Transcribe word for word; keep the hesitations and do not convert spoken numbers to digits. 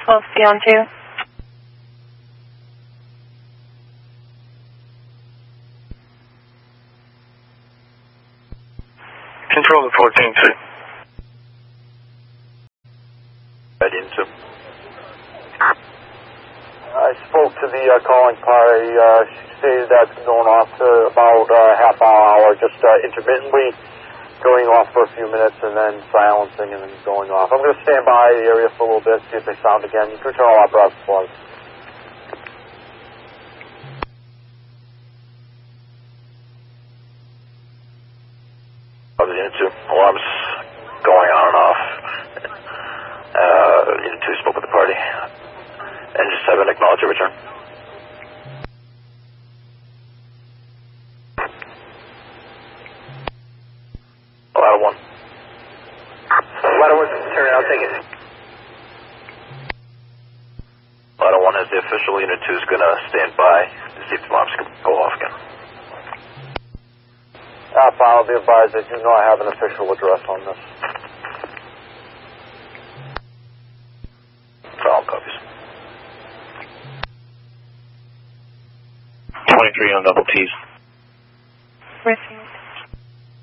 twelve C on two. Control to fourteen two. Ready into. I spoke to the uh, calling party. Uh, she stated that's going off to about uh, half hour, just uh, intermittently going off for a few minutes and then silencing and then going off. I'm going to stand by the area for a little bit, see if they sound again. You can turn all apparatus plugs. Unit two, alarms going on and off. Uh, Unit two spoke with the party. Engine seven, acknowledge your return. Ladder one. Ladder one, turn it, I'll take it. Ladder one is the official. Unit two is going to stand by to see if the alarms can go off again. Alpha, I'll be advised that you know I have an official address on this. All copies. twenty-three on double T's. Receiving.